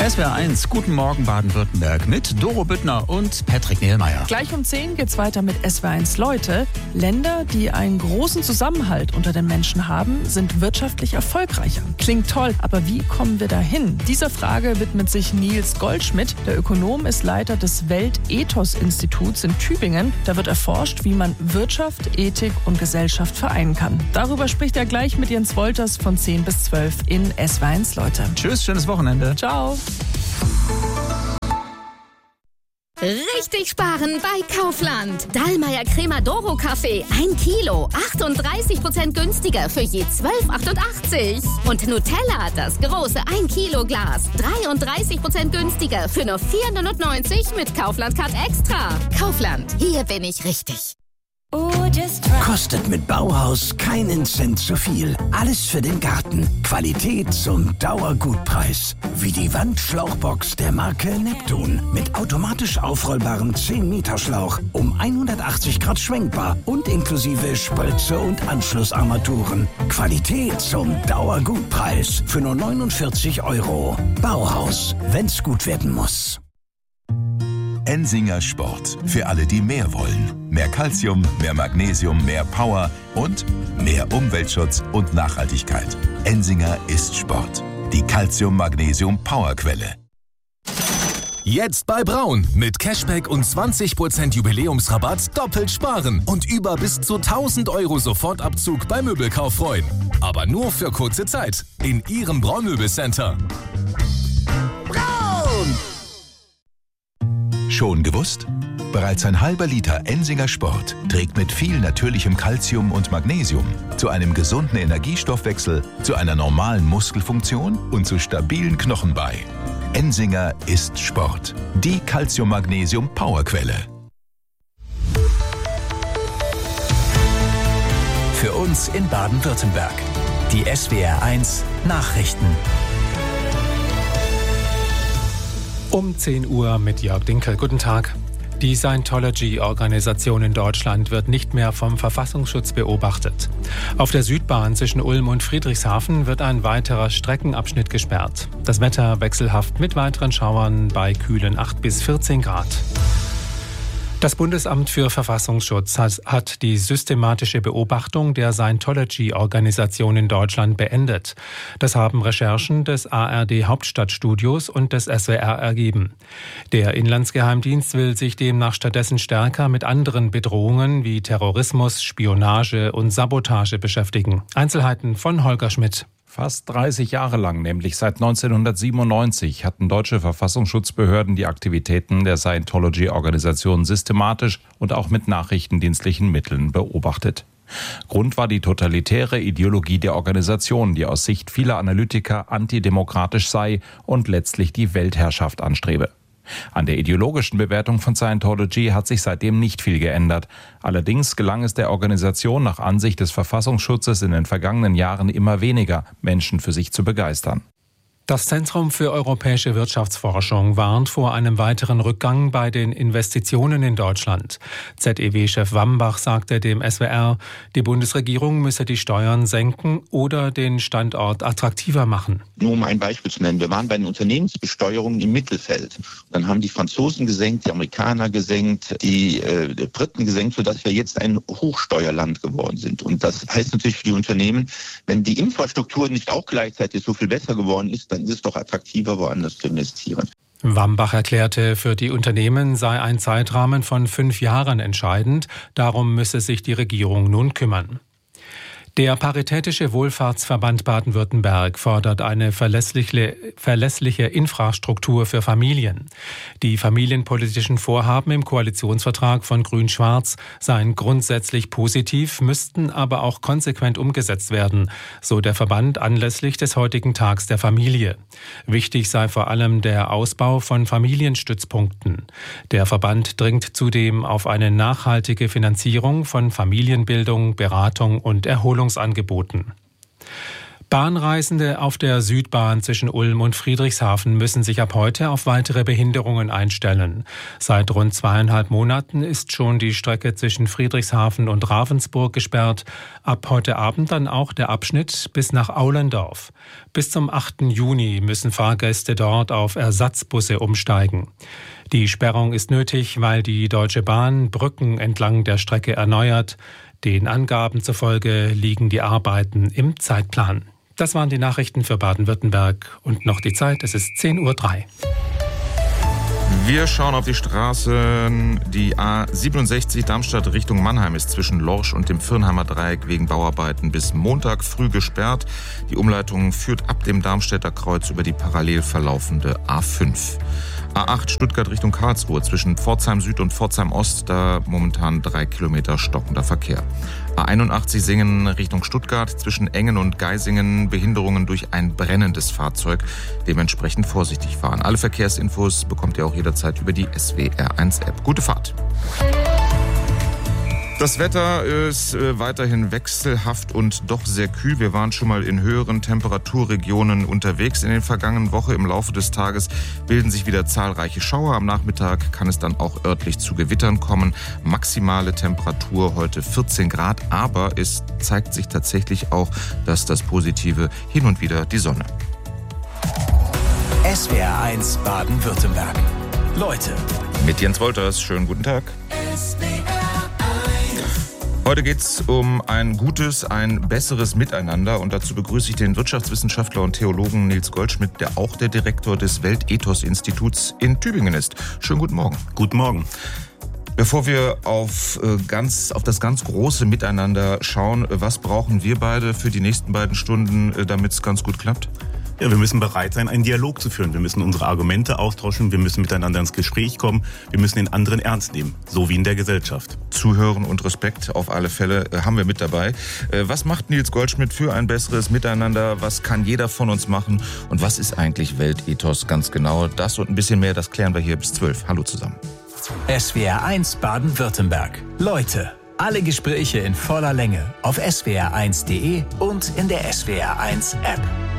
SWR 1, guten Morgen Baden-Württemberg mit Doro Büttner und Patrick Nehlmeier. Gleich um 10 geht's weiter mit SWR 1 Leute. Länder, die einen großen Zusammenhalt unter den Menschen haben, sind wirtschaftlich erfolgreicher. Klingt toll, aber wie kommen wir dahin? Dieser Frage widmet sich Nils Goldschmidt. Der Ökonom ist Leiter des Weltethos-Instituts in Tübingen. Da wird erforscht, wie man Wirtschaft, Ethik und Gesellschaft vereinen kann. Darüber spricht er gleich mit Jens Wolters von 10 bis 12 in SWR 1 Leute. Tschüss, schönes Wochenende. Ciao. Richtig sparen bei Kaufland. Dallmayr Crema Doro Kaffee 1 Kilo, 38% günstiger für je 12,88. Und Nutella, das große 1 Kilo Glas, 33% günstiger für nur 4,99 mit Kaufland Card Extra. Kaufland, hier bin ich richtig. Kostet mit Bauhaus keinen Cent zu viel. Alles für den Garten. Qualität zum Dauergutpreis. Wie die Wandschlauchbox der Marke Neptun. Mit automatisch aufrollbarem 10-Meter-Schlauch. Um 180 Grad schwenkbar. Und inklusive Spölze und Anschlussarmaturen. Qualität zum Dauergutpreis. Für nur 49 €. Bauhaus. Wenn's gut werden muss. Ensinger Sport. Für alle, die mehr wollen. Mehr Calcium, mehr Magnesium, mehr Power und mehr Umweltschutz und Nachhaltigkeit. Ensinger ist Sport. Die Calcium-Magnesium-Powerquelle. Jetzt bei Braun. Mit Cashback und 20% Jubiläumsrabatt doppelt sparen. Und über bis zu 1.000 € Sofortabzug bei Möbelkauf freuen. Aber nur für kurze Zeit. In Ihrem Braun-Möbelcenter. Braun! Schon gewusst? Bereits ein halber Liter Ensinger Sport trägt mit viel natürlichem Calcium und Magnesium zu einem gesunden Energiestoffwechsel, zu einer normalen Muskelfunktion und zu stabilen Knochen bei. Ensinger ist Sport. Die Calcium-Magnesium-Powerquelle. Für uns in Baden-Württemberg. Die SWR 1 Nachrichten. Um 10 Uhr mit Jörg Dinkel. Guten Tag. Die Scientology-Organisation in Deutschland wird nicht mehr vom Verfassungsschutz beobachtet. Auf der Südbahn zwischen Ulm und Friedrichshafen wird ein weiterer Streckenabschnitt gesperrt. Das Wetter wechselhaft mit weiteren Schauern bei kühlen 8 bis 14 Grad. Das Bundesamt für Verfassungsschutz hat die systematische Beobachtung der Scientology-Organisation in Deutschland beendet. Das haben Recherchen des ARD-Hauptstadtstudios und des SWR ergeben. Der Inlandsgeheimdienst will sich demnach stattdessen stärker mit anderen Bedrohungen wie Terrorismus, Spionage und Sabotage beschäftigen. Einzelheiten von Holger Schmidt. Fast 30 Jahre lang, nämlich seit 1997, hatten deutsche Verfassungsschutzbehörden die Aktivitäten der Scientology-Organisation systematisch und auch mit nachrichtendienstlichen Mitteln beobachtet. Grund war die totalitäre Ideologie der Organisation, die aus Sicht vieler Analytiker antidemokratisch sei und letztlich die Weltherrschaft anstrebe. An der ideologischen Bewertung von Scientology hat sich seitdem nicht viel geändert. Allerdings gelang es der Organisation nach Ansicht des Verfassungsschutzes in den vergangenen Jahren immer weniger, Menschen für sich zu begeistern. Das Zentrum für europäische Wirtschaftsforschung warnt vor einem weiteren Rückgang bei den Investitionen in Deutschland. ZEW-Chef Wambach sagte dem SWR, die Bundesregierung müsse die Steuern senken oder den Standort attraktiver machen. Nur um ein Beispiel zu nennen, wir waren bei den Unternehmensbesteuerungen im Mittelfeld. Dann haben die Franzosen gesenkt, die Amerikaner gesenkt, die Briten gesenkt, sodass wir jetzt ein Hochsteuerland geworden sind. Und das heißt natürlich für die Unternehmen, wenn die Infrastruktur nicht auch gleichzeitig so viel besser geworden ist, dann ist es doch attraktiver, woanders zu investieren. Wambach erklärte, für die Unternehmen sei ein Zeitrahmen von 5 Jahren entscheidend. Darum müsse sich die Regierung nun kümmern. Der Paritätische Wohlfahrtsverband Baden-Württemberg fordert eine verlässliche Infrastruktur für Familien. Die familienpolitischen Vorhaben im Koalitionsvertrag von Grün-Schwarz seien grundsätzlich positiv, müssten aber auch konsequent umgesetzt werden, so der Verband anlässlich des heutigen Tags der Familie. Wichtig sei vor allem der Ausbau von Familienstützpunkten. Der Verband dringt zudem auf eine nachhaltige Finanzierung von Familienbildung, Beratung und Erholungsangeboten. Bahnreisende auf der Südbahn zwischen Ulm und Friedrichshafen müssen sich ab heute auf weitere Behinderungen einstellen. Seit rund 2,5 Monaten ist schon die Strecke zwischen Friedrichshafen und Ravensburg gesperrt. Ab heute Abend dann auch der Abschnitt bis nach Aulendorf. Bis zum 8. Juni müssen Fahrgäste dort auf Ersatzbusse umsteigen. Die Sperrung ist nötig, weil die Deutsche Bahn Brücken entlang der Strecke erneuert. Den Angaben zufolge liegen die Arbeiten im Zeitplan. Das waren die Nachrichten für Baden-Württemberg. Und noch die Zeit, es ist 10:03 Uhr. Wir schauen auf die Straßen. Die A67 Darmstadt Richtung Mannheim ist zwischen Lorsch und dem Firnheimer Dreieck wegen Bauarbeiten bis Montag früh gesperrt. Die Umleitung führt ab dem Darmstädter Kreuz über die parallel verlaufende A5. A8 Stuttgart Richtung Karlsruhe zwischen Pforzheim Süd und Pforzheim Ost, da momentan 3 Kilometer stockender Verkehr. A81 Singen Richtung Stuttgart zwischen Engen und Geisingen, Behinderungen durch ein brennendes Fahrzeug, dementsprechend vorsichtig fahren. Alle Verkehrsinfos bekommt ihr auch jederzeit über die SWR1-App. Gute Fahrt! Das Wetter ist weiterhin wechselhaft und doch sehr kühl. Wir waren schon mal in höheren Temperaturregionen unterwegs in den vergangenen Wochen. Im Laufe des Tages bilden sich wieder zahlreiche Schauer. Am Nachmittag kann es dann auch örtlich zu Gewittern kommen. Maximale Temperatur heute 14 Grad, aber es zeigt sich tatsächlich auch, dass das Positive hin und wieder die Sonne. SWR1 Baden-Württemberg. Leute. Mit Jens Wolters. Schönen guten Tag. Heute geht es um ein gutes, ein besseres Miteinander und dazu begrüße ich den Wirtschaftswissenschaftler und Theologen Nils Goldschmidt, der auch der Direktor des Weltethos-Instituts in Tübingen ist. Schönen guten Morgen. Guten Morgen. Bevor wir auf das ganz große Miteinander schauen, was brauchen wir beide für die nächsten beiden Stunden, damit es ganz gut klappt? Ja, wir müssen bereit sein, einen Dialog zu führen. Wir müssen unsere Argumente austauschen, wir müssen miteinander ins Gespräch kommen, wir müssen den anderen ernst nehmen, so wie in der Gesellschaft. Zuhören und Respekt auf alle Fälle haben wir mit dabei. Was macht Nils Goldschmidt für ein besseres Miteinander? Was kann jeder von uns machen? Und was ist eigentlich Weltethos ganz genau? Das und ein bisschen mehr, das klären wir hier bis 12. Hallo zusammen. SWR1 Baden-Württemberg. Leute, alle Gespräche in voller Länge auf swr1.de und in der SWR1 App.